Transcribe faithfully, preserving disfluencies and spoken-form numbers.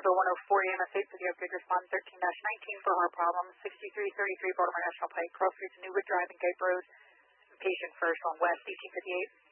Bravo one oh four E M S eight for the upgrade. Respond thirteen dash nineteen for heart problem. sixty-three thirty-three Baltimore National Pike. Cross Streets, Newwood Drive and Cape Road. Patient first on West eighteen fifty-eight.